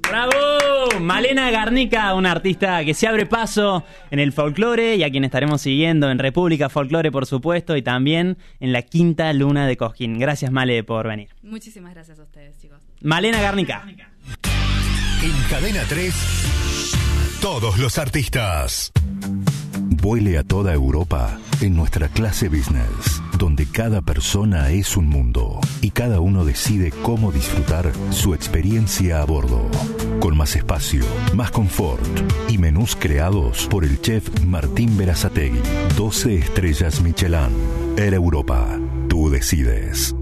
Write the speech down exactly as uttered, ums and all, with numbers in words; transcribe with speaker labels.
Speaker 1: ¡Bravo! Malena Garnica, una artista que se abre paso en el folclore y a quien estaremos siguiendo en República Folclore, por supuesto, y también en la Quinta Luna de Cosquín. Gracias, Male, por venir.
Speaker 2: Muchísimas gracias a ustedes, chicos.
Speaker 1: Malena Garnica.
Speaker 3: En Cadena tres, todos los artistas. Vuele a toda Europa en nuestra clase business, donde cada persona es un mundo y cada uno decide cómo disfrutar su experiencia a bordo. Con más espacio, más confort y menús creados por el chef Martín Berazategui. doce estrellas Michelin. Air Europa. Tú decides.